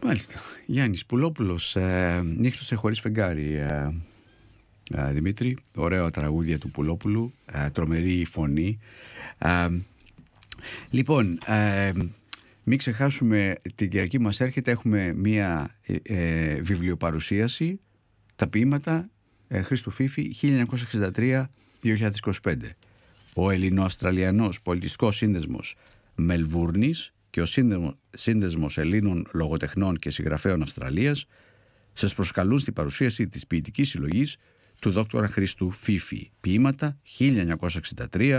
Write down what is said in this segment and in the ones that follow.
Μάλιστα. Γιάννης Πουλόπουλος, νύχτωσε χωρίς φεγγάρι, Δημήτρη. Ωραία τραγούδια του Πουλόπουλου, τρομερή φωνή. Λοιπόν, μην ξεχάσουμε την Κυριακή μας έρχεται, έχουμε μία βιβλιοπαρουσίαση, τα ποίηματα Χρήστου Φίφη 1963-2025. Ο Ελληνοαυστραλιανός Πολιτιστικός Σύνδεσμος Μελβούρνης και ο Σύνδεσμος Ελλήνων Λογοτεχνών και Συγγραφέων Αυστραλίας σας προσκαλούν στην παρουσίαση της ποιητικής συλλογής του δόκτωρα Χρήστου Φίφη, ποίηματα 1963-2025.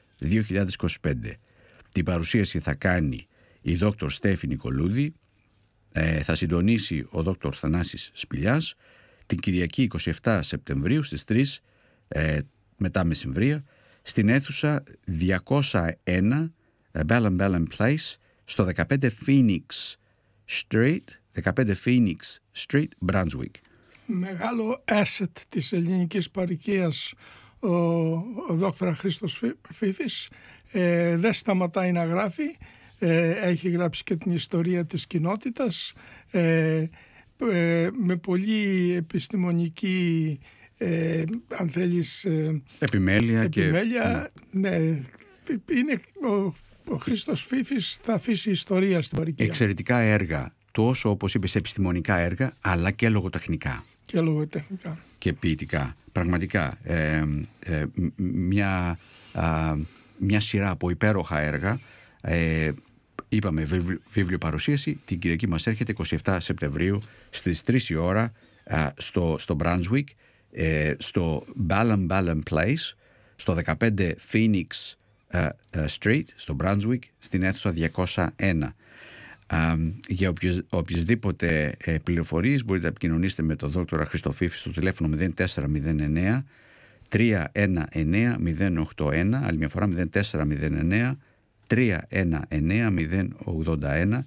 Την παρουσίαση θα κάνει η δόκτωρ Στέφη Νικολούδη, θα συντονίσει ο δόκτωρ Θανάσης Σπηλιάς την Κυριακή 27 Σεπτεμβρίου στις 3 μετά μεσημβρία στην αίθουσα 201 Ballan Place στο 15 Phoenix Street, Brunswick. Μεγάλο asset της ελληνικής παροικίας ο δόκτωρα Χρήστος Φίφης, δεν σταματάει να γράφει, έχει γράψει και την ιστορία της κοινότητας με πολύ επιστημονική αν θέλεις επιμέλεια. Ναι, είναι ο Χρήστος Φίφης θα αφήσει ιστορία στην παροικία. Εξαιρετικά έργα, τόσο όπως είπες επιστημονικά έργα, αλλά και λογοτεχνικά. Και λογοτεχνικά. Και ποιητικά. Πραγματικά μια σειρά από υπέροχα έργα. Είπαμε βιβλιοπαρουσίαση την Κυριακή μας έρχεται 27 Σεπτεμβρίου στις 3 η ώρα στο Brunswick, στο Ballan Place, στο 15 Phoenix Street, στο Brunswick, στην αίθουσα 201. Για οποιασδήποτε πληροφορίες μπορείτε να επικοινωνήσετε με τον δόκτωρα Χρήστο Φίφη στο τηλέφωνο 0409 319 081, άλλη μια φορά 0409 319 081.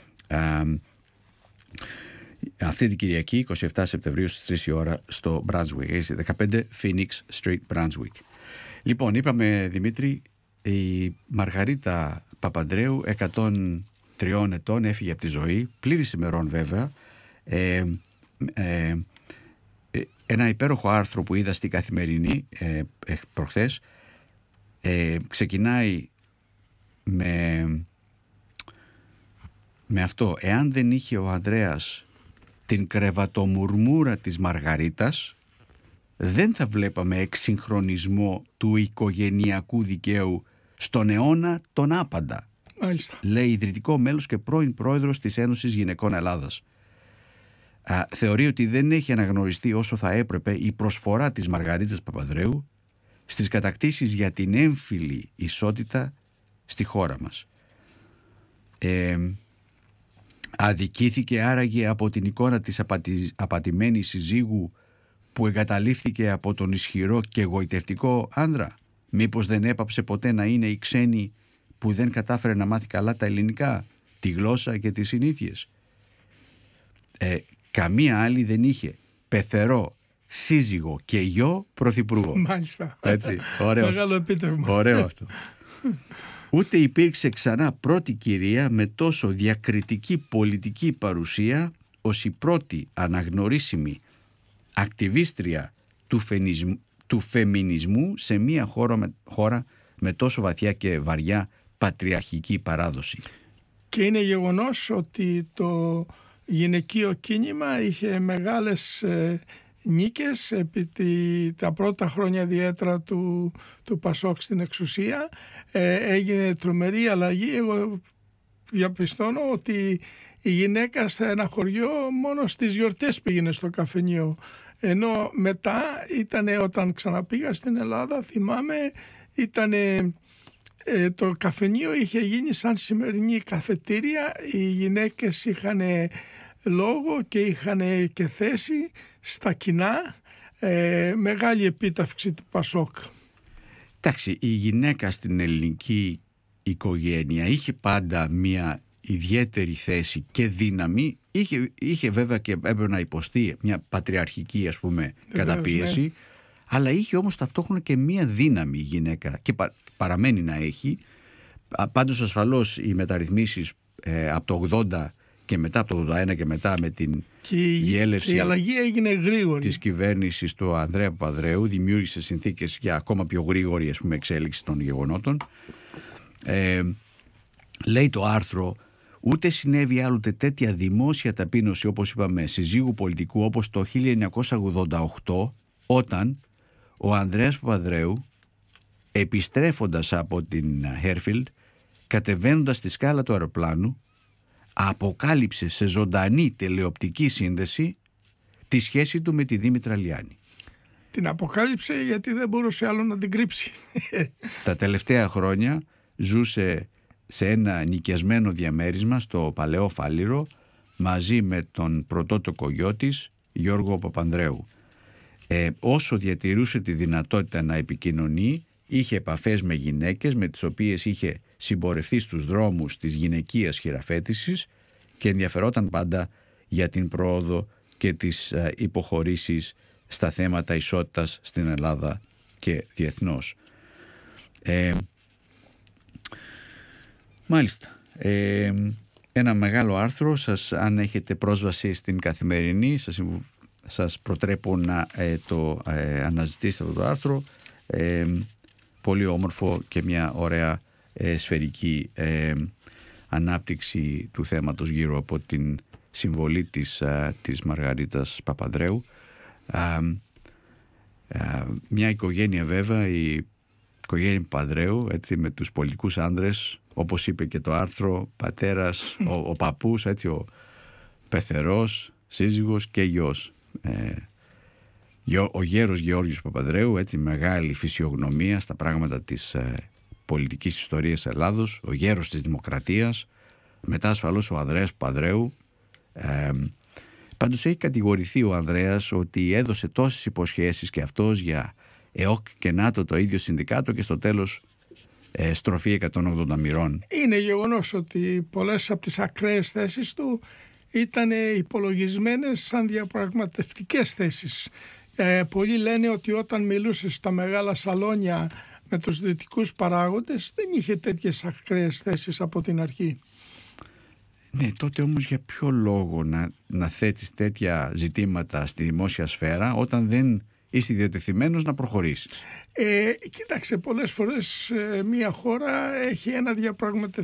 Αυτή την Κυριακή 27 Σεπτεμβρίου στις 3 η ώρα στο Brunswick, 15 Phoenix Street, Brunswick. Λοιπόν, είπαμε Δημήτρη, η Μαργαρίτα Παπαντρέου 103 ετών έφυγε από τη ζωή, πλήρης ημερών βέβαια. Ένα υπέροχο άρθρο που είδα στην Καθημερινή προχθές ξεκινάει με αυτό: εάν δεν είχε ο Ανδρέας την κρεβατομουρμούρα της Μαργαρίτας, δεν θα βλέπαμε εξυγχρονισμό του οικογενειακού δικαίου στον αιώνα τον άπαντα. Μάλιστα. Λέει ιδρυτικό μέλος και πρώην πρόεδρος της Ένωσης Γυναικών Ελλάδας. Θεωρεί ότι δεν έχει αναγνωριστεί όσο θα έπρεπε η προσφορά της Μαργαρίτας Παπανδρέου στις κατακτήσεις για την έμφυλη ισότητα στη χώρα μας. Αδικήθηκε άραγε από την εικόνα της απατημένης συζύγου που εγκαταλείφθηκε από τον ισχυρό και εγωιτευτικό άνδρα? Μήπως δεν έπαψε ποτέ να είναι η ξένη που δεν κατάφερε να μάθει καλά τα ελληνικά, τη γλώσσα και τις συνήθειες? Καμία άλλη δεν είχε πεθερό, σύζυγο και γιο πρωθυπουργό. Μάλιστα. Έτσι, ωραίος. Μεγάλο επίτευγμα. Ωραίο αυτό. Ούτε υπήρξε ξανά πρώτη κυρία με τόσο διακριτική πολιτική παρουσία ως η πρώτη αναγνωρίσιμη ακτιβίστρια του φεμινισμού σε μια χώρα με τόσο βαθιά και βαριά πατριαρχική παράδοση. Και είναι γεγονός ότι το γυναικείο κίνημα είχε μεγάλες νίκες επί τα πρώτα χρόνια ιδιαίτερα του Πασόκ στην εξουσία. Έγινε τρομερή αλλαγή. Εγώ διαπιστώνω ότι η γυναίκα σε ένα χωριό μόνο στις γιορτές πήγαινε στο καφενείο, ενώ μετά όταν ξαναπήγα στην Ελλάδα, θυμάμαι, το καφενείο είχε γίνει σαν σημερινή καφετήρια. Οι γυναίκες είχαν λόγο και είχαν και θέση στα κοινά. Μεγάλη επίταυξη του Πασόκ. Εντάξει, η γυναίκα στην ελληνική οικογένεια είχε πάντα μια ιδιαίτερη θέση και δύναμη. Είχε βέβαια και έπρεπε να υποστεί μια πατριαρχική καταπίεση, ναι. Αλλά είχε όμως ταυτόχρονα και μια δύναμη η γυναίκα και παραμένει να έχει. Πάντως ασφαλώς οι μεταρρυθμίσεις από το 80 και μετά από το 81 και μετά με την διέλευση, η αλλαγή έγινε γρήγορη της κυβέρνησης του Ανδρέα Παπανδρέου, δημιούργησε συνθήκες για ακόμα πιο γρήγορη, ας πούμε, εξέλιξη των γεγονότων. Λέει το άρθρο, ούτε συνέβη άλλοτε τέτοια δημόσια ταπείνωση, όπως είπαμε, συζύγου πολιτικού, όπως το 1988, όταν ο Ανδρέας Παπανδρέου, επιστρέφοντας από την Χέρφιλντ, κατεβαίνοντας στη σκάλα του αεροπλάνου, αποκάλυψε σε ζωντανή τηλεοπτική σύνδεση τη σχέση του με τη Δήμητρα Λιάννη. Την αποκάλυψε γιατί δεν μπορούσε άλλο να την κρύψει. Τα τελευταία χρόνια ζούσε σε ένα νοικιασμένο διαμέρισμα στο Παλαιό Φάληρο μαζί με τον πρωτότοκο γιο της, Γιώργο Παπανδρέου. Όσο διατηρούσε τη δυνατότητα να επικοινωνεί, είχε επαφές με γυναίκες με τις οποίες είχε συμπορευτεί στους δρόμους της γυναικείας χειραφέτησης και ενδιαφερόταν πάντα για την πρόοδο και τις υποχωρήσεις στα θέματα ισότητας στην Ελλάδα και διεθνώς. Μάλιστα. Ένα μεγάλο άρθρο, αν έχετε πρόσβαση στην Καθημερινή, σας προτρέπω να το αναζητήσετε αυτό το άρθρο. Πολύ όμορφο και μια ωραία σφαιρική ανάπτυξη του θέματος γύρω από την συμβολή της Μαργαρίτας Παπανδρέου. Μια οικογένεια βέβαια, η οικογένεια Παπανδρέου, έτσι, με τους πολιτικούς άνδρες, όπως είπε και το άρθρο, πατέρας, ο παππούς, έτσι, ο πεθερός, σύζυγος και γιος. Ο γέρος Γεώργιος Παπανδρέου, έτσι, μεγάλη φυσιογνωμία στα πράγματα της πολιτικής ιστορίας Ελλάδος, ο γέρος της δημοκρατίας, μετά ασφαλώς ο Ανδρέας Παπανδρέου. Πάντως έχει κατηγορηθεί ο Ανδρέας ότι έδωσε τόσες υποσχέσεις και αυτός για ΕΟΚ και ΝΑΤΟ, το ίδιο συνδικάτο, και στο τέλος στροφή 180 μοιρών. Είναι γεγονός ότι πολλές από τις ακραίες θέσεις του ήταν υπολογισμένες σαν διαπραγματευτικές θέσεις. Πολλοί λένε ότι όταν μιλούσε στα μεγάλα σαλόνια με τους δυτικούς παράγοντες δεν είχε τέτοιες ακραίες θέσεις από την αρχή. Ναι, τότε όμως για ποιο λόγο να θέτεις τέτοια ζητήματα στη δημόσια σφαίρα όταν δεν είσαι διατεθειμένος να προχωρήσεις? Κοίταξε, πολλές φορές μια χώρα έχει ένα